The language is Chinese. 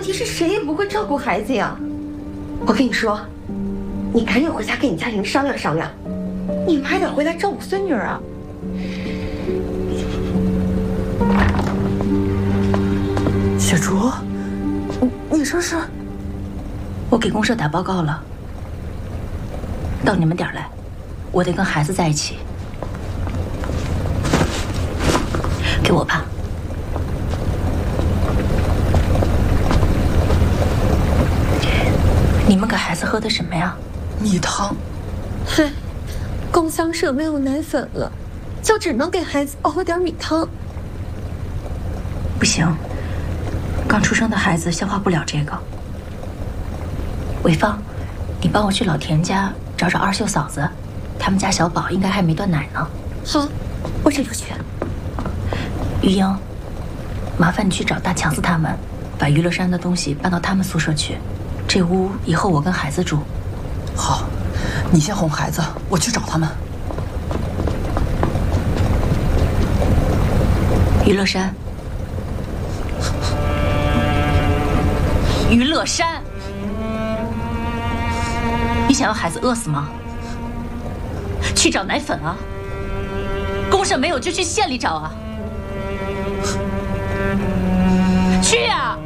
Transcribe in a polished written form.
题是谁也不会照顾孩子呀。我跟你说，你赶紧回家跟你家人商量商量，你们还得回来照顾孙女儿啊。 雪竹，你这是？ 我给公社打报告了，到你们点儿来，我得跟孩子在一起。给我吧。你们给孩子喝的什么呀？ 米汤。 嗨，供销社没有奶粉了，就只能给孩子熬点米汤。 不行，刚出生的孩子消化不了这个。潍坊，你帮我去老田家找找二秀嫂子，他们家小宝应该还没断奶呢。 好，我这就去。 玉英，麻烦你去找大强子他们，把娱乐山的东西搬到他们宿舍去。这屋以后我跟孩子住。 好，你先哄孩子，我去找他们。 娱乐山，娱乐山，你想要孩子饿死吗？去找奶粉啊！公社没有就去县里找啊！去啊！